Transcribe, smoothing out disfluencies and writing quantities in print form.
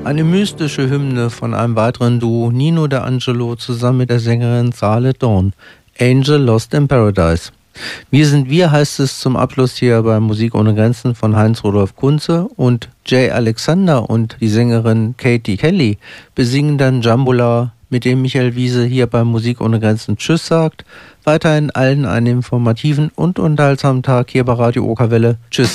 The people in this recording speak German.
Eine mystische Hymne von einem weiteren Duo, Nino D'Angelo zusammen mit der Sängerin Sarah Dawn. Angel Lost in Paradise. Wir sind wir heißt es zum Abschluss hier bei Musik ohne Grenzen von Heinz-Rudolf Kunze, und Jay Alexander und die Sängerin Katie Kelly besingen dann Jambola, mit dem Michael Wiese hier bei Musik ohne Grenzen Tschüss sagt. Weiterhin allen einen informativen und unterhaltsamen Tag hier bei Radio Okerwelle. Tschüss.